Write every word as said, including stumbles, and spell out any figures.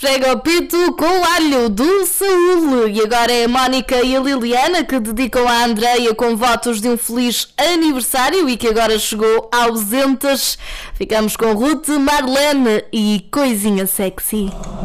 esfrega o pito com alho do Saúl. E agora é a Mónica e a Liliana que dedicam à Andreia com votos de um feliz aniversário e que agora chegou ausentes. Ficamos com Ruth, Marlene e Coisinha Sexy.